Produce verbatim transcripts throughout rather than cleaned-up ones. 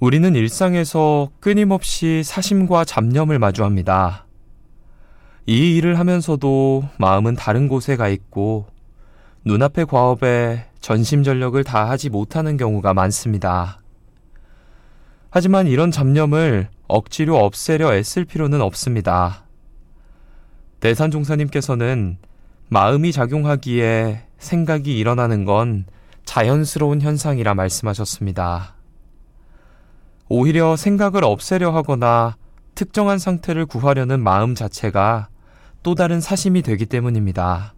우리는 일상에서 끊임없이 사심과 잡념을 마주합니다. 이 일을 하면서도 마음은 다른 곳에 가 있고 눈앞의 과업에 전심전력을 다하지 못하는 경우가 많습니다. 하지만 이런 잡념을 억지로 없애려 애쓸 필요는 없습니다. 대산종사님께서는 마음이 작용하기에 생각이 일어나는 건 자연스러운 현상이라 말씀하셨습니다. 오히려 생각을 없애려 하거나 특정한 상태를 구하려는 마음 자체가 또 다른 사심이 되기 때문입니다.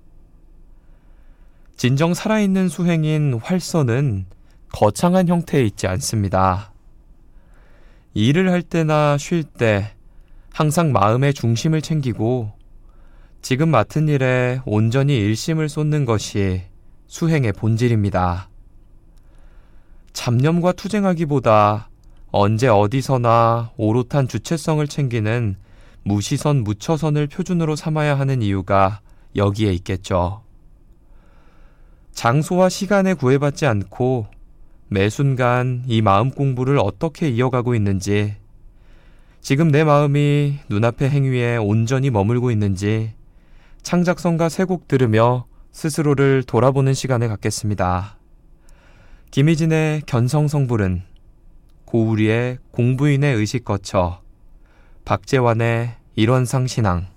진정 살아있는 수행인 활서는 거창한 형태에 있지 않습니다. 일을 할 때나 쉴 때 항상 마음의 중심을 챙기고 지금 맡은 일에 온전히 일심을 쏟는 것이 수행의 본질입니다. 잡념과 투쟁하기보다 언제 어디서나 오롯한 주체성을 챙기는 무시선 무처선을 표준으로 삼아야 하는 이유가 여기에 있겠죠. 장소와 시간에 구애받지 않고 매 순간 이 마음 공부를 어떻게 이어가고 있는지, 지금 내 마음이 눈앞의 행위에 온전히 머물고 있는지 창작성가 세 곡 들으며 스스로를 돌아보는 시간을 갖겠습니다. 김희진의 견성성불은, 고우리의 공부인의 의식 거쳐, 박재환의 일원상 신앙,